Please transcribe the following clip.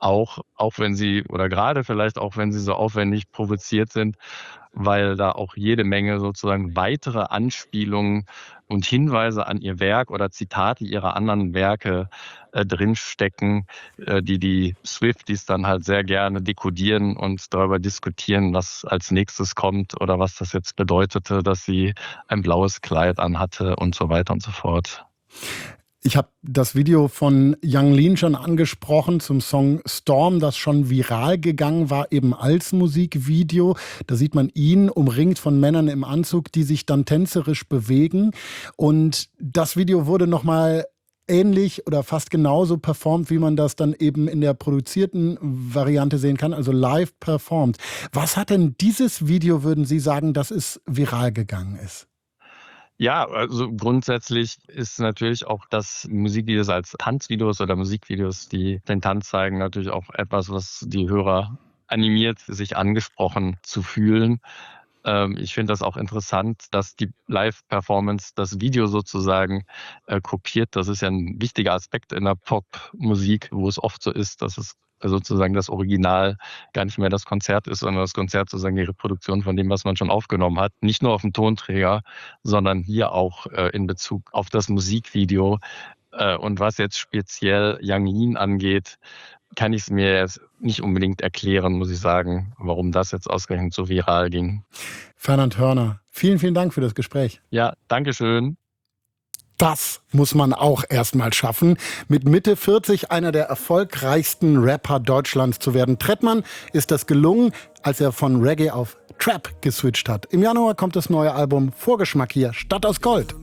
auch wenn sie oder gerade vielleicht auch, wenn sie so aufwendig produziert sind, weil da auch jede Menge sozusagen weitere Anspielungen und Hinweise an ihr Werk oder Zitate ihrer anderen Werke drinstecken, die Swifties dann halt sehr gerne dekodieren und darüber diskutieren, was als nächstes kommt oder was das jetzt bedeutete, dass sie ein blaues Kleid anhatte und so weiter und so fort. Ich habe das Video von Yang Lean schon angesprochen zum Song Storm, das schon viral gegangen war, eben als Musikvideo. Da sieht man ihn umringt von Männern im Anzug, die sich dann tänzerisch bewegen. Und das Video wurde nochmal ähnlich oder fast genauso performt, wie man das dann eben in der produzierten Variante sehen kann, also live performt. Was hat denn dieses Video, würden Sie sagen, dass es viral gegangen ist? Ja, also grundsätzlich ist natürlich auch, dass Musikvideos als Tanzvideos oder Musikvideos, die den Tanz zeigen, natürlich auch etwas, was die Hörer animiert, sich angesprochen zu fühlen. Ich finde das auch interessant, dass die Live-Performance das Video sozusagen kopiert. Das ist ja ein wichtiger Aspekt in der Popmusik, wo es oft so ist, dass es sozusagen das Original gar nicht mehr das Konzert ist, sondern das Konzert sozusagen die Reproduktion von dem, was man schon aufgenommen hat. Nicht nur auf dem Tonträger, sondern hier auch in Bezug auf das Musikvideo. Und was jetzt speziell Yang Yin angeht, kann ich es mir jetzt nicht unbedingt erklären, muss ich sagen, warum das jetzt ausgerechnet so viral ging. Fernand Hörner, vielen, vielen Dank für das Gespräch. Ja, Dankeschön. Das muss man auch erstmal schaffen, mit Mitte 40 einer der erfolgreichsten Rapper Deutschlands zu werden. Trettmann ist das gelungen, als er von Reggae auf Trap geswitcht hat. Im Januar kommt das neue Album Vorgeschmack hier, Stadt aus Gold.